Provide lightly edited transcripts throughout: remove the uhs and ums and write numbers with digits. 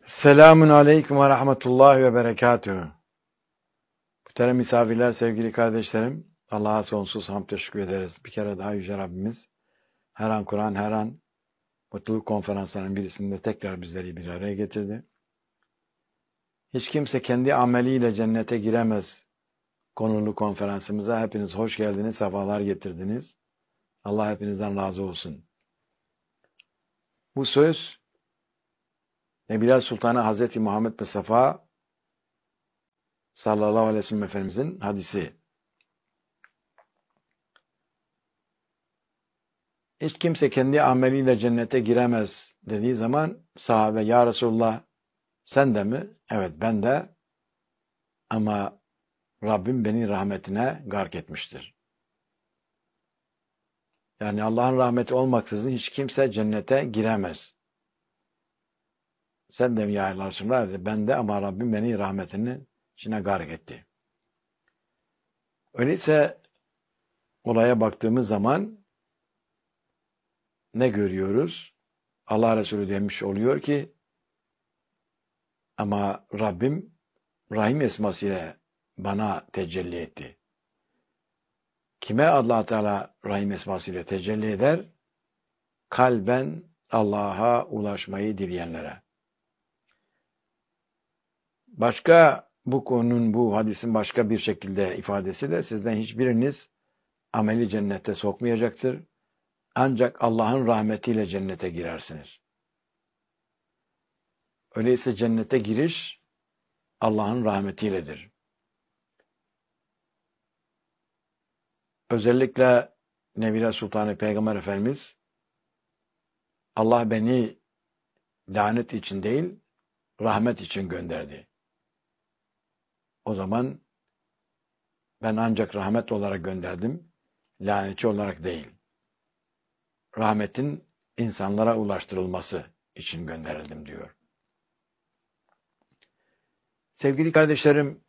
Selamun aleyküm ve rahmetullahi ve berekatühü. Muhterem misafirler, sevgili kardeşlerim, Allah'a sonsuz hamd teşekkür ederiz. Bir kere daha Yüce Rabbimiz her an Kur'an, her an mutluluk konferanslarının birisinde tekrar bizleri bir araya getirdi. Hiç kimse kendi ameliyle cennete giremez konulu konferansımıza hepiniz hoş geldiniz, sefalar getirdiniz. Allah hepinizden razı olsun. Bu söz Nebiler Sultanı Hazreti Muhammed Mustafa sallallahu aleyhi ve sellem Efendimizin hadisi. Hiç kimse kendi ameliyle cennete giremez dediği zaman sahabe, ya Resulullah sen de mi? Evet, ben de, ama Rabbim beni rahmetine gark etmiştir. Yani Allah'ın rahmeti olmaksızın hiç kimse cennete giremez. Sen de mi ya Resulullah? Ben de, ama Rabbim beni rahmetinin içine gark etti. Öyleyse olaya baktığımız zaman ne görüyoruz? Allah Resulü demiş oluyor ki, ama Rabbim Rahim esmasıyla bana tecelli etti. Kime Allah Teala Rahim esmasıyla tecelli eder? Kalben Allah'a ulaşmayı dileyenlere. Başka bu konunun, bu hadisin başka bir şekilde ifadesi de sizden hiçbiriniz ameli cennete sokmayacaktır. Ancak Allah'ın rahmetiyle cennete girersiniz. Öyleyse cennete giriş Allah'ın rahmetiyledir. Özellikle Nebiler Sultanı Peygamber Efendimiz, Allah beni lanet için değil, rahmet için gönderdi. O zaman ben ancak rahmet olarak gönderdim, lanetçi olarak değil. Rahmetin insanlara ulaştırılması için gönderildim diyor. Sevgili kardeşlerim,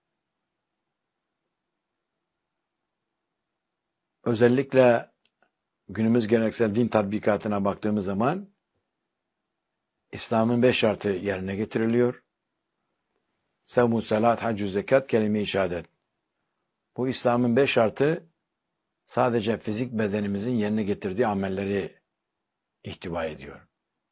özellikle günümüz geleneksel din tatbikatına baktığımız zaman İslam'ın 5 şartı yerine getiriliyor. Sevmu, salat, haccü, zekat, kelime-i şehadet. Bu İslam'ın 5 şartı sadece fizik bedenimizin yerine getirdiği amelleri ihtiva ediyor.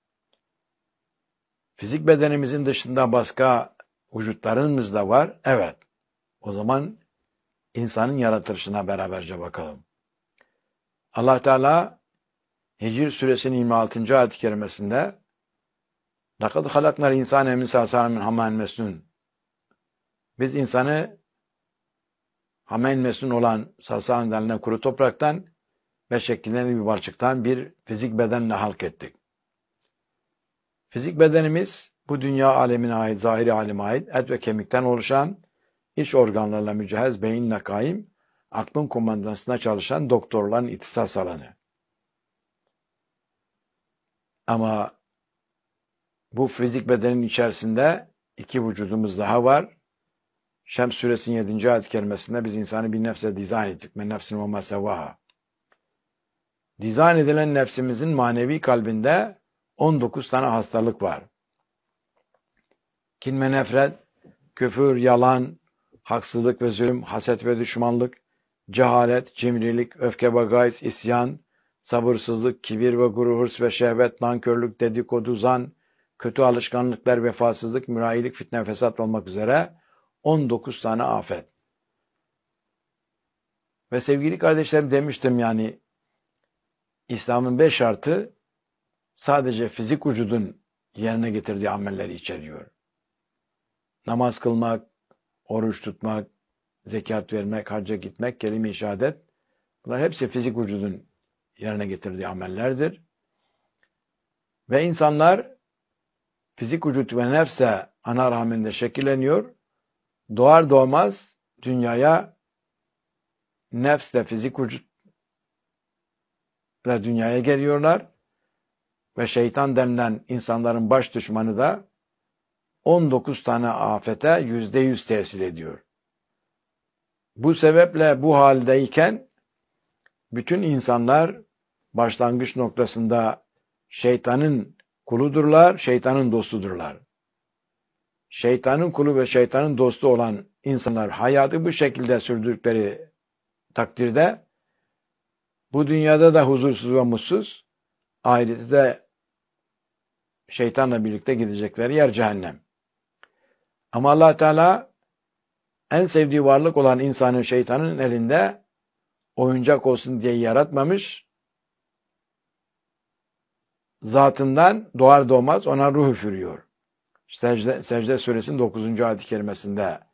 Fizik bedenimizin dışında başka vücutlarımız da var. Evet. O zaman insanın yaratılışına beraberce bakalım. Allah Teala Hicr suresinin 26. ayet-i kerimesinde لَقَدْ خَلَقْنَا الْاِنْسَانَ مِنْ سَلْسَالٍ مِنْ حَمَإٍ مَسْنُونٍ Biz insanı hameyn mesnun olan salsalın denilen kuru topraktan ve şekillenen bir balçıktan bir fizik bedenle halk ettik. Fizik bedenimiz bu dünya alemine ait, zahiri aleme ait et ve kemikten oluşan, iç organlarla mücehhez, beyinle kaim, aklın kumandasına çalışan doktorların ihtisas alanı. Ama bu fizik bedenin içerisinde iki vücudumuz daha var. Şems suresinin 7. ayet-i kerimesinde biz insanı bir nefse dizayn ettik. Men nefsin ve ma sevaha. Dizayn edilen nefsimizin manevi kalbinde 19 tane hastalık var. Kin ve nefret, küfür, yalan, haksızlık ve zulüm, haset ve düşmanlık, cehalet, cimrilik, öfke ve gayz, isyan, sabırsızlık, kibir ve gurur, hırs ve şehvet, nankörlük, dedikodu, zan, kötü alışkanlıklar, vefasızlık, mürayilik, fitne, fesat olmak üzere 19 tane afet. Ve sevgili kardeşlerim, demiştim yani İslam'ın 5 şartı sadece fizik vücudun yerine getirdiği amelleri içeriyor. Namaz kılmak, oruç tutmak, zekat vermek, hacca gitmek, kelime-i şehadet, bunlar hepsi fizik vücudun yerine getirdiği amellerdir. Ve insanlar fizik vücut ve nefsle ana rahminde şekilleniyor. Doğar doğmaz dünyaya nefsle fizik vücutla dünyaya geliyorlar ve şeytan denilen insanların baş düşmanı da 19 tane afete %100 tesir ediyor. Bu sebeple bu haldeyken bütün insanlar başlangıç noktasında şeytanın kuludurlar, şeytanın dostudurlar. şeytanın kulu ve şeytanın dostu olan insanlar hayatı bu şekilde sürdürdükleri takdirde bu dünyada da huzursuz ve mutsuz, ahirette de şeytanla birlikte gidecekleri yer cehennem. Ama Allah Teala en sevdiği varlık olan insanı şeytanın elinde oyuncak olsun diye yaratmamış. Zatından doğar doğmaz ona ruh üfürüyor. Secde suresinin 9. ayet-i kerimesinde